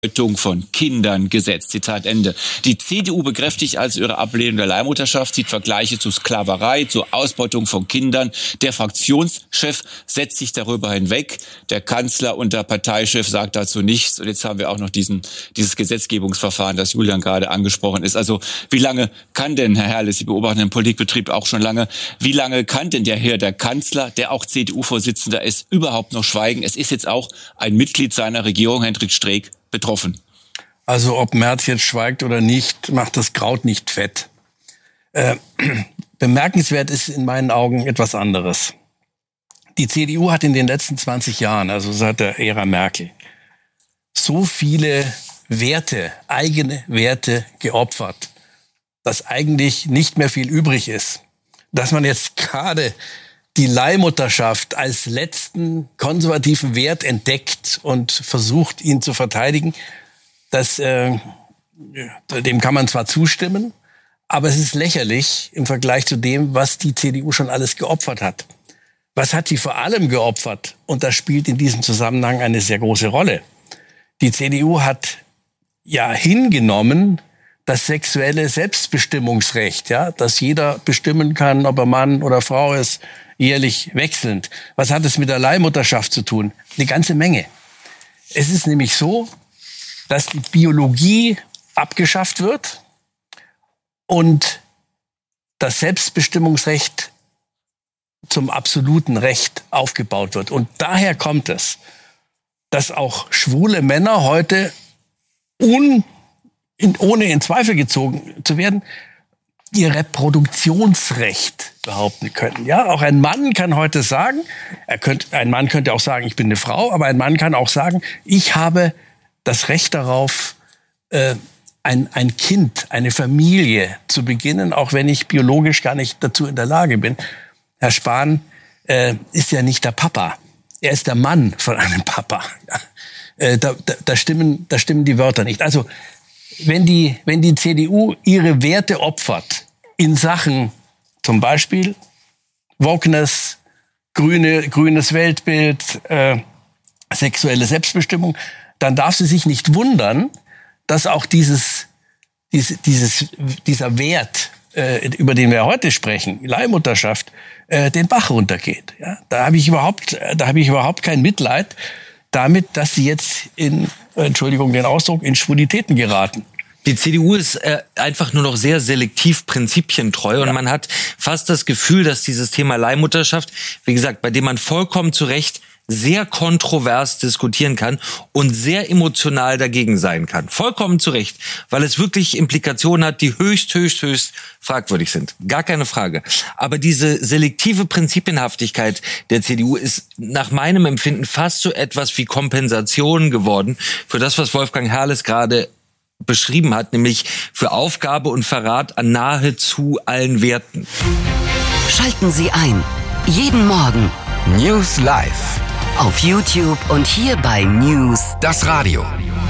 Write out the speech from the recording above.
von Kindern gesetzt. Zitat Ende. Die CDU bekräftigt also ihre Ablehnung der Leihmutterschaft, sieht Vergleiche zu Sklaverei, zur Ausbeutung von Kindern. Der Fraktionschef setzt sich darüber hinweg. Der Kanzler und der Parteichef sagt dazu nichts. Und jetzt haben wir auch noch dieses Gesetzgebungsverfahren, das Julian gerade angesprochen ist. Also wie lange kann denn, Herr Herrle, Sie beobachten den Politikbetrieb auch schon lange, wie lange kann denn der Kanzler, der auch CDU-Vorsitzender ist, überhaupt noch schweigen? Es ist jetzt auch ein Mitglied seiner Regierung, Hendrik Streeck, betroffen. Also ob Merz jetzt schweigt oder nicht, macht das Kraut nicht fett. Bemerkenswert ist in meinen Augen etwas anderes. Die CDU hat in den letzten 20 Jahren, also seit der Ära Merkel, so viele Werte, eigene Werte geopfert, dass eigentlich nicht mehr viel übrig ist. Dass man jetzt gerade die Leihmutterschaft als letzten konservativen Wert entdeckt und versucht, ihn zu verteidigen, dem kann man zwar zustimmen, aber es ist lächerlich im Vergleich zu dem, was die CDU schon alles geopfert hat. Was hat sie vor allem geopfert? Und das spielt in diesem Zusammenhang eine sehr große Rolle. Die CDU hat ja hingenommen, das sexuelle Selbstbestimmungsrecht, ja, dass jeder bestimmen kann, ob er Mann oder Frau ist, jährlich wechselnd. Was hat es mit der Leihmutterschaft zu tun? Eine ganze Menge. Es ist nämlich so, dass die Biologie abgeschafft wird und das Selbstbestimmungsrecht zum absoluten Recht aufgebaut wird. Und daher kommt es, dass auch schwule Männer heute ohne in Zweifel gezogen zu werden, ihr Reproduktionsrecht behaupten können. Ja, auch ein Mann kann heute sagen, ein Mann könnte auch sagen, ich bin eine Frau, aber ein Mann kann auch sagen, ich habe das Recht darauf, ein Kind, eine Familie zu beginnen, auch wenn ich biologisch gar nicht dazu in der Lage bin. Herr Spahn ist ja nicht der Papa. Er ist der Mann von einem Papa. Ja, da stimmen die Wörter nicht. Also, wenn die CDU ihre Werte opfert in Sachen zum Beispiel Wokeness, grünes Weltbild, sexuelle Selbstbestimmung, dann darf sie sich nicht wundern, dass auch dieser Wert, über den wir heute sprechen, Leihmutterschaft, den Bach runtergeht. Ja, da habe ich überhaupt kein Mitleid damit, dass sie jetzt Entschuldigung den Ausdruck, in Schwulitäten geraten. Die CDU ist einfach nur noch sehr selektiv prinzipientreu und man hat fast das Gefühl, dass dieses Thema Leihmutterschaft, wie gesagt, bei dem man vollkommen zu Recht sehr kontrovers diskutieren kann und sehr emotional dagegen sein kann. Vollkommen zu Recht, weil es wirklich Implikationen hat, die höchst fragwürdig sind. Gar keine Frage. Aber diese selektive Prinzipienhaftigkeit der CDU ist nach meinem Empfinden fast so etwas wie Kompensation geworden für das, was Wolfgang Herrles gerade beschrieben hat, nämlich für Aufgabe und Verrat an nahezu allen Werten. Schalten Sie ein. Jeden Morgen. News Live. Auf YouTube und hier bei News. Das Radio.